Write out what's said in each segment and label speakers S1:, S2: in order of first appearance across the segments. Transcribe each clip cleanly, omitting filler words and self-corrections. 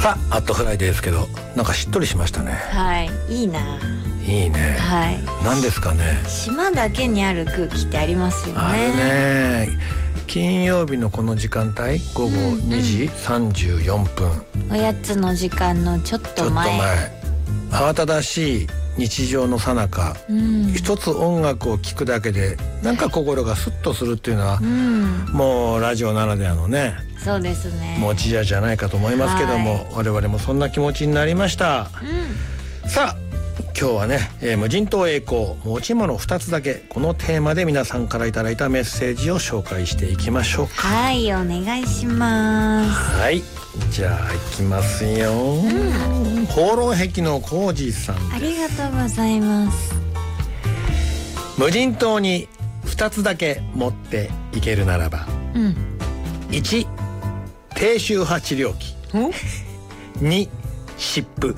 S1: さあ、アットフライデーですけど、なんかしっとりしましたね。
S2: はい、いいな。
S1: いいね。
S2: はい。
S1: 何ですかね。
S2: 島だけにある空気ってありますよね。
S1: あるね。金曜日のこの時間帯、午後2時34分、
S2: おやつの時間のちょっと前。
S1: 慌ただしい日常の最中、一つ音楽を聴くだけでなんか心がスッとするっていうのは、もうラジオならではのね、
S2: そうですね、
S1: 持ち味じゃないかと思いますけども、我々もそんな気持ちになりました。さあ、今日はね、無人島栄光持ち物2つだけ、このテーマで皆さんからいただいたメッセージを紹介していきましょうか。
S2: はい、お願いします。
S1: はい、じゃあ行きますよ。放浪壁のコージーさんです。
S2: ありがとうございます。
S1: 無人島に2つだけ持っていけるならば、1、低周波治療器、2、湿布。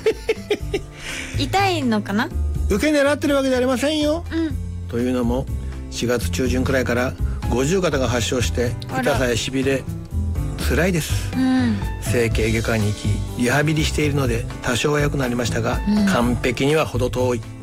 S2: 痛いのかな。
S1: 受け狙ってるわけじゃありませんよ、というのも4月中旬くらいから50肩が発症して痛さやしびれ辛いです、整形外科に行きリハビリしているので多少は良くなりましたが、完璧には程遠い。